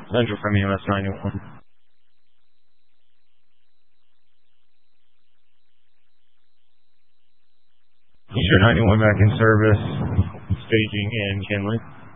Central from EMS 91. Eastern 91 back in service. Staging in Kinley.